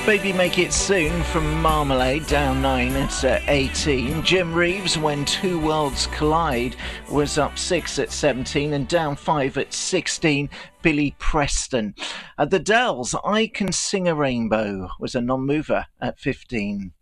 Baby Make It Soon from Marmalade, down 9 at 18. Jim Reeves, When Two Worlds Collide, was up 6 at 17 and down 5 at 16. Billy Preston. At the Dells, I Can Sing a Rainbow was a non-mover at 15.